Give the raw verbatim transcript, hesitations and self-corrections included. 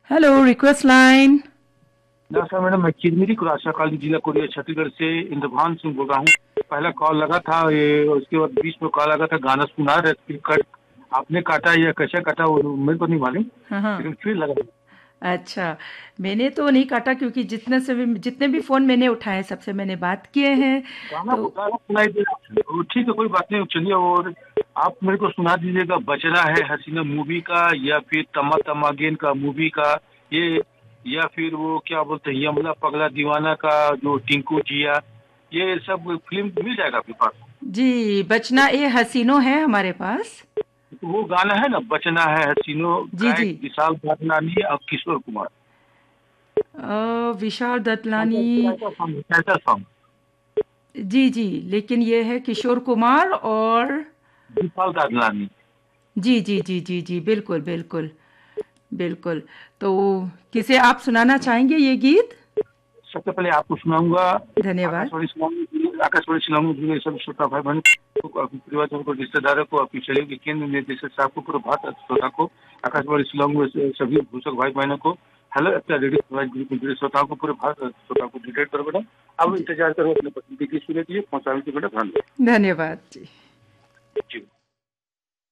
Hello, request line. नमस्कार madam, मैं चिरमिरी कुरासा काली जिला कोरिया छत्तीसगढ़ से इंद्रभान सिंह बोल रहा हूँ। पहला कॉल लगा था ये, उसके बाद बीच में कॉल लगा था, गाना सुना रहे थे, कट आपने काटा या कैसे काटा वो मेरे को नहीं मालूम, हाँ हाँ। लेकिन फिर लगा। अच्छा, मैंने तो नहीं काटा क्योंकि जितने से भी जितने भी फ़ोन मैंने उठाए सबसे मैंने बात किए हैं। गाना तो गाना सुनाई दे रहा है। वो ठीक है, कोई बात नहीं, चलिए। और आप मेरे को सुना दीजिएगा, बचना है हसीना मूवी का या फिर तमा तमा अगेन का मूवी का, ये या फिर वो क्या बोलते हैं यमला पगला दीवाना का, जो टिंकू जिया, ये सब फिल्म मिल जाएगा आपके पास। जी, बचना ए हसीनो है हमारे पास। तो वो गाना है ना, बचना है हसीनो, जी जी। गायक विशाल दादलानी और किशोर कुमार। अ, विशाल कैसा दतलानी। कैसा सॉन्ग है, कैसा सॉन्ग? जी जी, लेकिन ये है किशोर कुमार और। विशाल दादलानी। जी जी जी जी जी, बिल्कुल बिल्कुल। बिल्कुल। तो किसे आप सुनाना चाहेंगे ये गीत? सबसे पहले आपको सुनाऊंगा। धन्यवाद। आकाशवाणी सुनाऊंगी, आकाशवाणी सुनाऊंगी जुड़े सभी श्रोता भाई बहन को, आपके परिवार को, रिश्तेदारों को, आपकी सहयोग के केंद्र निर्देशक साहब को, पूरे भारत श्रोता को, आकाशवाणी सुनाऊंगे सभी भूषक भाई बहनों को। हेलो, अपना रेडियो ग्रुप में जुड़े श्रोताओं को, पूरे भारत श्रोताओं को डिटेक्ट करो बेटा। अब जी, इंतजार करो अपने पसंद की सुने के लिए पहुंचाने की बेटा ध्यान धन्यवाद जी। जी।